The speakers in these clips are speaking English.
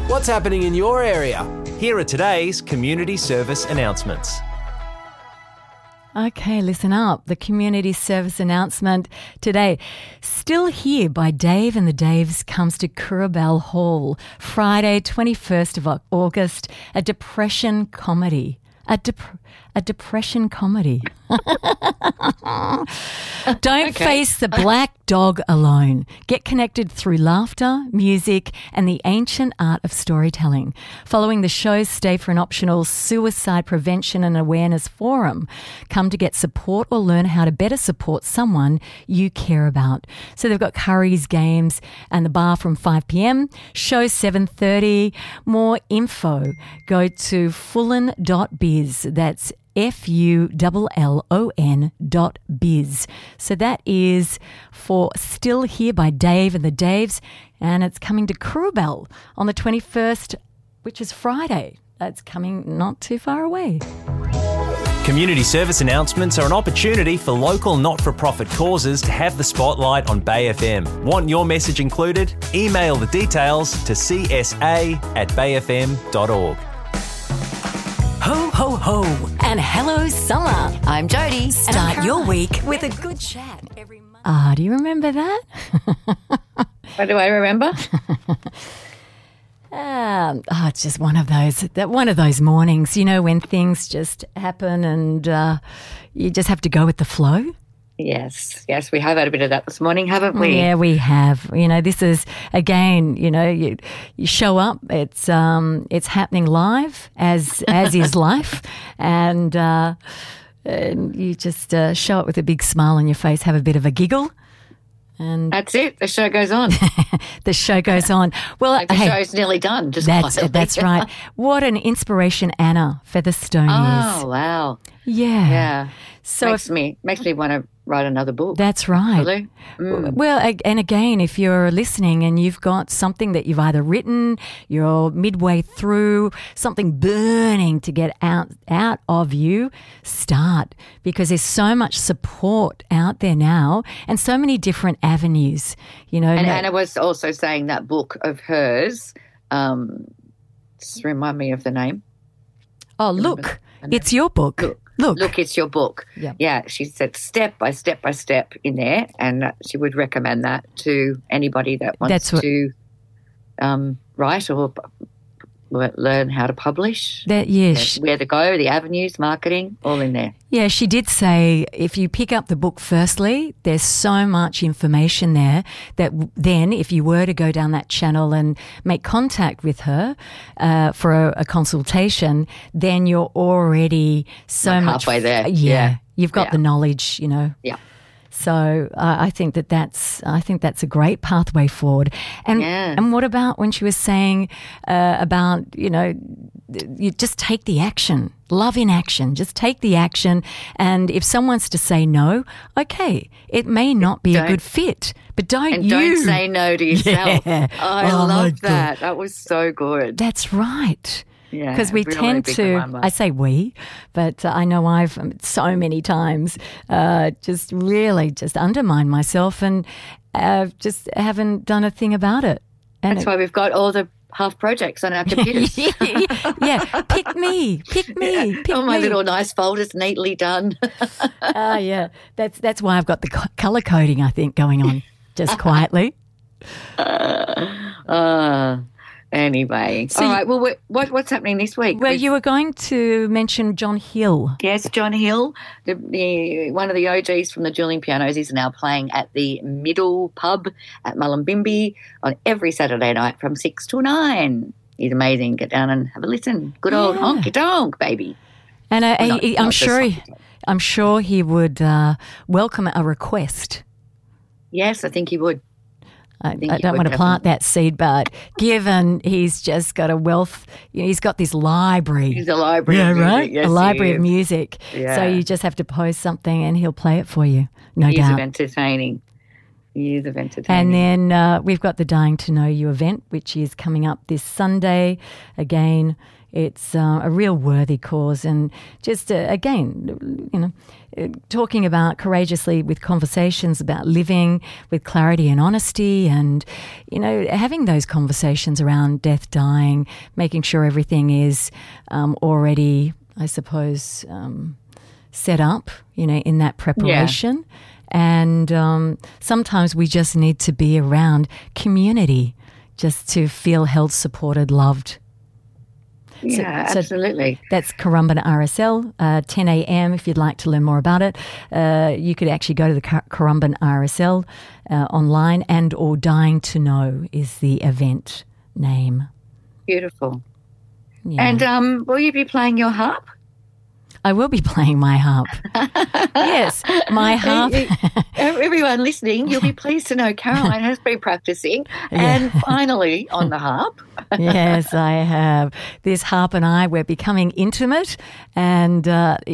What's happening in your area? Here are today's community service announcements. Okay, listen up. The community service announcement today. Still Here by Dave and the Daves comes to Currabell Hall, Friday, 21st of August, a depression comedy. A depression comedy. Don't face the black dog alone. Get connected through laughter, music, and the ancient art of storytelling. Following the show, stay for an optional suicide prevention and awareness forum. Come to get support or learn how to better support someone you care about. So they've got curries, games, and the bar from 5 p.m. Show 7:30. More info, go to fullen.biz. That's FULLON.biz. So that is for Still Here by Dave and the Daves, and it's coming to Currabell on the 21st, which is Friday. That's coming not too far away. Community service announcements are an opportunity for local not-for-profit causes to have the spotlight on Bay FM. Want your message included? Email the details to csa@bayfm.org. Ho, ho, ho, and hello, summer. I'm Jody. Start your week with a good chat every Monday. Do you remember that? What do I remember? It's just one of those mornings, you know, when things just happen and you just have to go with the flow. Yes, we have had a bit of that this morning, haven't we? Yeah, we have. You know, this is, again, you know, you show up, it's happening live, as is life, and you just show up with a big smile on your face, have a bit of a giggle. And that's it. The show goes on. The show goes on. Well, like the show's nearly done. That's right. What an inspiration Anna Featherstone is. Oh, wow. Yeah. So makes me want to write another book. That's right. Well, and again, if you're listening and you've got something that you've either written, you're midway through, something burning to get out of you, start, because there's so much support out there now and so many different avenues, you know. And Anna was also saying that book of hers, just remind me of the name. Oh, Look, it's your book. Look, it's your book. Yep. Yeah, she said step by step in there, and she would recommend that to anybody that wants to write or learn how to publish. Where to go, the avenues, marketing, all in there. Yeah, she did say if you pick up the book firstly, there's so much information there that then if you were to go down that channel and make contact with her for a consultation, then you're already so much halfway there. Yeah. You've got the knowledge, you know. Yeah. So I think that's a great pathway forward. And what about when she was saying about, you know, you just take the action, love in action, just take the action. And if someone's to say no, okay, it may not be a good fit, but don't say no to yourself. Yeah. I love that. That was so good. That's right. Yeah, because we really tend to, I say we, but I know I've so many times just really just undermined myself and just haven't done a thing about it. And that's why we've got all the half projects on our computers. Yeah, pick me. All my little nice folders neatly done. Yeah, that's why I've got the colour coding, I think, going on just quietly. Anyway, all right. Well, what's happening this week? Well, you were going to mention John Hill. Yes, John Hill, the one of the OGs from the Dueling Pianos, is now playing at the Middle Pub at Mullumbimby on every Saturday night from 6 till 9. He's amazing. Get down and have a listen. Good old honky tonk, baby. And I'm sure he would welcome a request. Yes, I think he would. I don't want to plant that seed, but given he's just got a wealth, you know, he's got this library. He's a library of music. Right? Yes, a library of music. Yeah. So you just have to post something and he'll play it for you, no He's doubt. entertaining. Years of entertaining. And then we've got the Dying to Know You event, which is coming up this Sunday. Again, it's a real worthy cause, and just again, talking about courageously with conversations about living with clarity and honesty, and having those conversations around death, dying, making sure everything is already, I suppose, set up, in that preparation. Yeah. And sometimes we just need to be around community just to feel held, supported, loved. Yeah, so absolutely. That's Currumbin RSL, 10 a.m. If you'd like to learn more about it. You could actually go to the Currumbin RSL online, and or Dying to Know is the event name. Beautiful. Yeah. And will you be playing your harp? I will be playing my harp. Yes, my harp. Everyone listening, you'll be pleased to know Caroline has been practicing and finally on the harp. Yes, I have. This harp and I, we're becoming intimate, and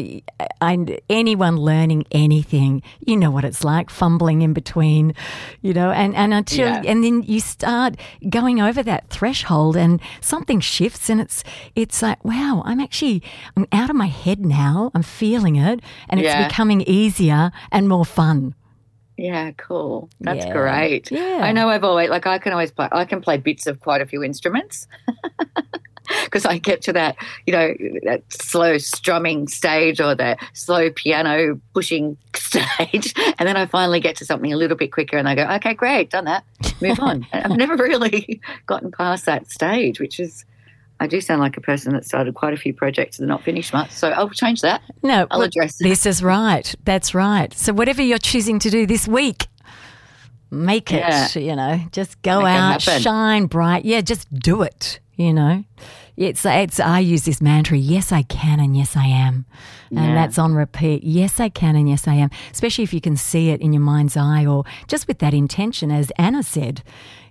anyone learning anything, you know what it's like, fumbling in between, and until and then you start going over that threshold and something shifts, and it's like, wow, I'm out of my head now. I'm feeling it, and it's becoming easier and more fun. Yeah, cool. That's great. Yeah. I know I can play bits of quite a few instruments because I get to that, that slow strumming stage or the slow piano pushing stage, and then I finally get to something a little bit quicker and I go, okay, great, done that, move on. I've never really gotten past that stage, which is, I do sound like a person that started quite a few projects and not finished much, so I'll change that. No, I'll address it. This is right. That's right. So whatever you're choosing to do this week, make it, just go out, shine bright. Yeah, just do it, It's I use this mantra, yes, I can and yes, I am. And that's on repeat. Yes, I can and yes, I am. Especially if you can see it in your mind's eye, or just with that intention, as Anna said.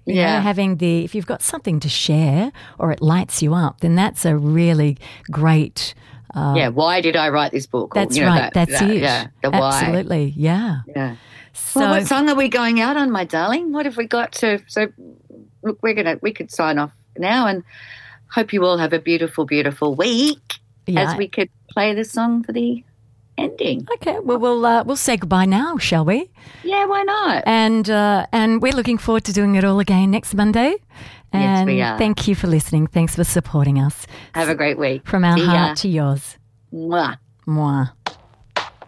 If you've got something to share or it lights you up, then that's a really great. Why did I write this book? That's right. That's it. Yeah, the why. Absolutely. Yeah. Yeah. So, what song are we going out on, my darling? What have we got to? So, look, we could sign off now, and hope you all have a beautiful, beautiful week. As we could play the song for the ending. Okay, well, we'll say goodbye now, shall we? Yeah, why not? And we're looking forward to doing it all again next Monday. And yes, we are. Thank you for listening. Thanks for supporting us. Have a great week. From our heart to yours. Mwah. Mwah.